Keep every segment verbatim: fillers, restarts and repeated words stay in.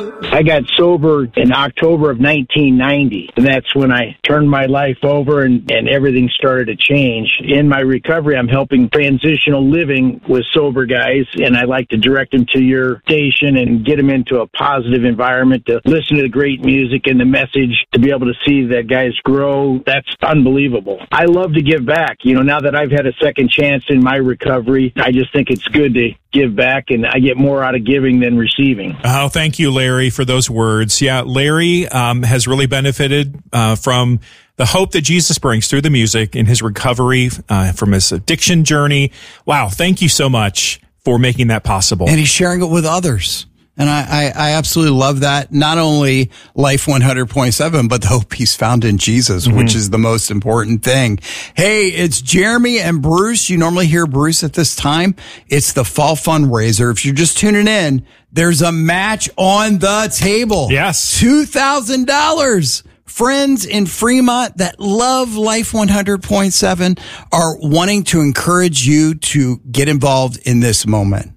I got sober in October of nineteen ninety, and that's when I turned my life over and, and everything started to change. In my recovery, I'm helping transitional living with sober guys, and I like to direct them to your station and get them into a positive environment to listen to the great music and the message, to be able to see that guys grow. That's unbelievable. I love to give back. You know, now that I've had a second chance in my recovery, I just think it's good to give back, and I get more out of giving than receiving. Oh, thank you, Larry, for those words. Yeah, Larry um, has really benefited uh, from the hope that Jesus brings through the music in his recovery uh, from his addiction journey. Wow, thank you so much for making that possible. And he's sharing it with others. And I, I, I absolutely love that. Not only Life one hundred point seven, but the hope he's found in Jesus, mm-hmm. which is the most important thing. Hey, it's Jeremy and Bruce. You normally hear Bruce at this time. It's the fall fundraiser. If you're just tuning in, there's a match on the table. Yes. two thousand dollars. Friends in Fremont that love Life one hundred point seven are wanting to encourage you to get involved in this moment.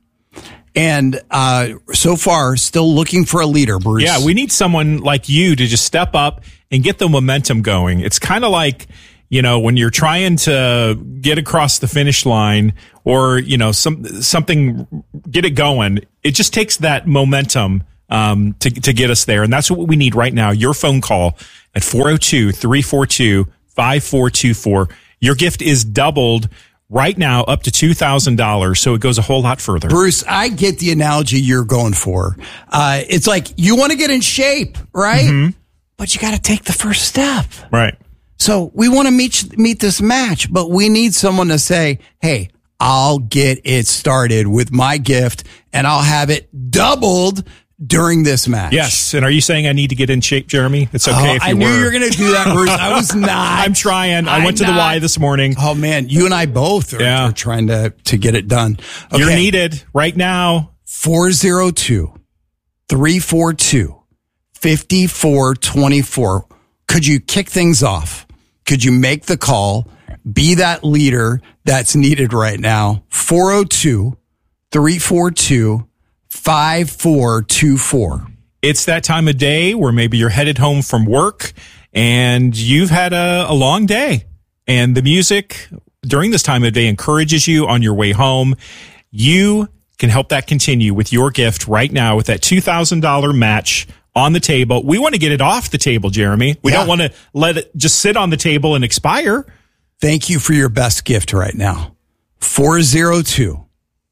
And uh so far, still looking for a leader, Bruce. Yeah, we need someone like you to just step up and get the momentum going. It's kind of like, you know, when you're trying to get across the finish line or, you know, some something, get it going. It just takes that momentum um to to get us there. And that's what we need right now. Your phone call at four oh two, three four two, five four two four. Your gift is doubled right now up to two thousand dollars, so it goes a whole lot further. Bruce, I get the analogy you're going for. Uh, it's like you want to get in shape, right? Mm-hmm. But you got to take the first step. Right. So we want to meet meet this match, but we need someone to say, hey, I'll get it started with my gift, and I'll have it doubled during this match. Yes. And are you saying I need to get in shape, Jeremy? It's okay oh, if you I knew were. you were going to do that, Bruce. I was not. I'm trying. I I'm went to not. the Y this morning. Oh, man. You and I both are, yeah. are trying to, to get it done. Okay. You're needed right now. four oh two, three four two, five four two four. Could you kick things off? Could you make the call? Be that leader that's needed right now. four oh two, three four two, five four two four. It's that time of day where maybe you're headed home from work and you've had a, a long day, and the music during this time of day encourages you on your way home. You can help that continue with your gift right now with that two thousand dollars match on the table. We want to get it off the table, Jeremy. We yeah. don't want to let it just sit on the table and expire. Thank you for your best gift right now. four oh two,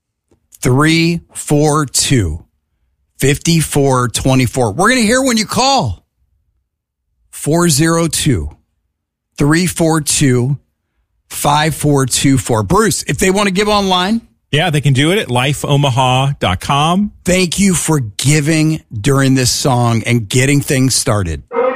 three four two, five four two four. We're going to hear when you call. four oh two, three four two, five four two four. Bruce, if they want to give online. Yeah, they can do it at life omaha dot com. Thank you for giving during this song and getting things started.